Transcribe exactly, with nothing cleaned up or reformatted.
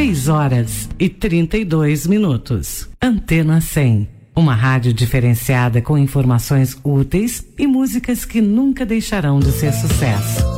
seis horas e trinta e dois minutos. Antena cem. Uma rádio diferenciada com informações úteis e músicas que nunca deixarão de ser sucesso.